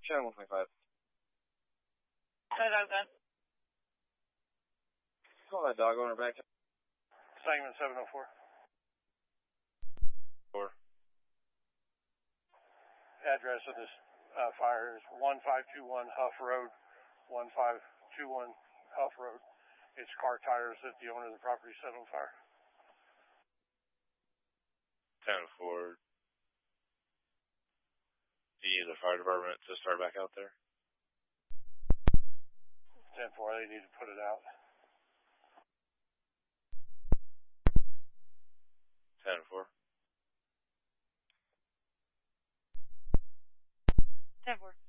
Channel 125. Hi, dog gun. Call that dog owner back. Segment 704. 4. Address of this fire is 1521 Huff Road. 1521 Huff Road. It's car tires that the owner of the property set on fire. 10-4. Do you need the fire department to start back out there? 10-4, they need to put it out. 10-4. 10-4.